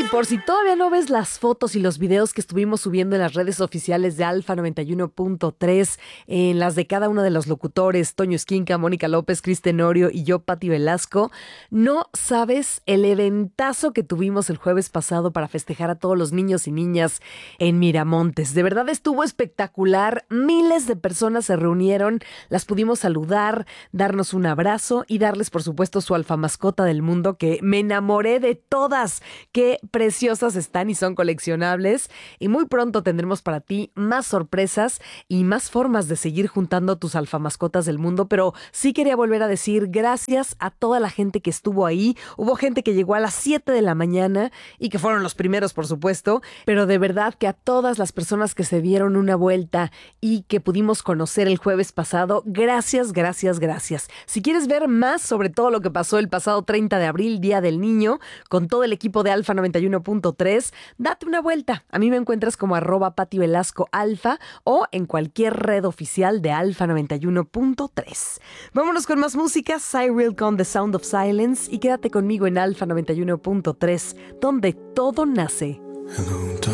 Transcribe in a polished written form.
por si todavía no ves las fotos y los videos que estuvimos subiendo en las redes oficiales de Alfa 91.3, en las de cada uno de los locutores, Toño Esquinca, Mónica López, Cris Tenorio y yo, Pati Velasco, no sabes el eventazo que tuvimos el jueves pasado para festejar a todos los niños y niñas en Miramontes. De verdad estuvo espectacular. Miles de personas se reunieron, las pudimos saludar, darnos un abrazo y darles, por supuesto, su alfa mascota del mundo, que me enamoré de todas. Qué preciosas están y son coleccionables. Y muy pronto tendremos para ti más sorpresas y más formas de seguir juntando tus alfamascotas del mundo. Pero sí quería volver a decir gracias a toda la gente que estuvo ahí. Hubo gente que llegó a las 7 de la mañana y que fueron los primeros, por supuesto. Pero de verdad que a todas las personas que se dieron una vuelta y que pudimos conocer el jueves pasado, gracias, gracias, gracias. Si quieres ver más sobre todo lo que pasó el pasado 30 de abril, Día del Niño, con todo el equipo de Alfa 91.3, date una vuelta. A mí me encuentras como @PatiVelascoAlfa o en cualquier red oficial de Alfa 91.3. Vámonos con más música, Cyril con The Sound of Silence, y quédate conmigo en Alfa 91.3, donde todo nace. Hello,